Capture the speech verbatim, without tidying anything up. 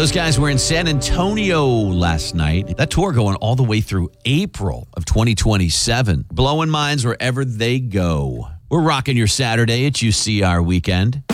Those guys were in San Antonio last night. That tour going all the way through April of twenty twenty-seven. Blowing minds wherever they go. We're rocking your Saturday at U C R Weekend.